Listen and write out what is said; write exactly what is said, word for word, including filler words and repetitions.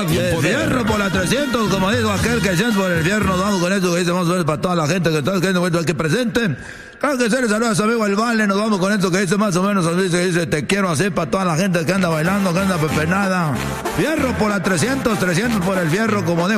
Eh, fierro por la trescientos, como dijo aquel que siempre por el fierro, nos vamos con esto que dice, vamos a ver para toda la gente que está aquí presente. Claro que se les saluda a su amigo El Vale, nos vamos con esto que dice más o menos, dice, dice, te quiero así para toda la gente que anda bailando, que anda pepenada. Fierro por la trescientos, trescientos por el fierro, como dijo.